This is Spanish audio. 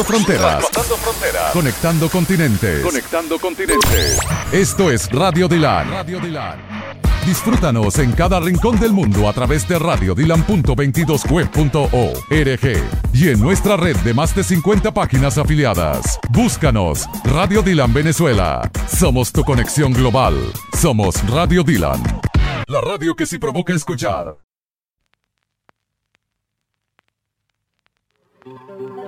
Fronteras. Conectando continentes. Esto es Radio Dylan. Disfrútanos en cada rincón del mundo a través de radiodylan.22web.org y en nuestra red de más de 50 páginas afiliadas. Búscanos, Radio Dylan Venezuela. Somos tu conexión global. Somos Radio Dylan. La radio que sí provoca escuchar.